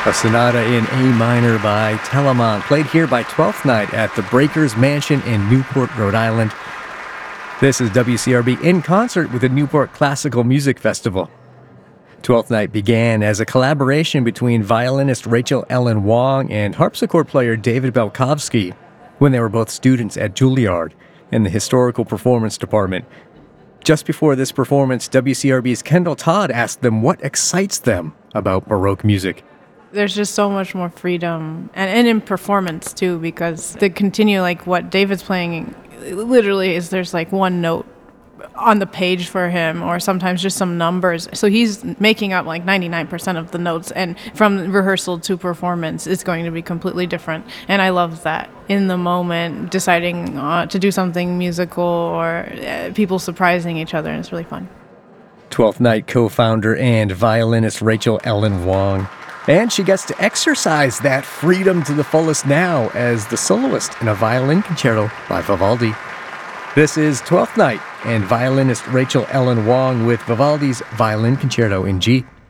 A sonata in A minor by Telemann, played here by Twelfth Night at the Breakers Mansion in Newport, Rhode Island. This is WCRB in concert with the Newport Classical Music Festival. Twelfth Night began as a collaboration between violinist Rachel Ellen Wong and harpsichord player David Belkovsky when they were both students at Juilliard in the Historical Performance Department. Just before this performance, WCRB's Kendall Todd asked them what excites them about Baroque music. There's just so much more freedom, and in performance too, because to continue like what David's playing, literally is there's like one note on the page for him, or sometimes just some numbers. So he's making up like 99% of the notes, and from rehearsal to performance, it's going to be completely different. And I love that. In the moment, deciding to do something musical or people surprising each other, and it's really fun. Twelfth Night co-founder and violinist Rachel Ellen Wong. And she gets to exercise that freedom to the fullest now as the soloist in a violin concerto by Vivaldi. This is Twelfth Night and violinist Rachel Ellen Wong with Vivaldi's Violin Concerto in G.